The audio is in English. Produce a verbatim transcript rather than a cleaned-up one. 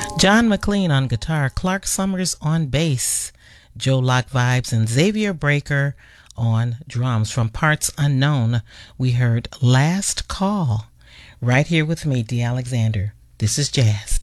John McLean on guitar, Clark Summers on bass, Joe Lock Vibes, and Xavier Breaker on drums. From Parts Unknown, we heard Last Call. Right here with me, D. Alexander. This is Jazz.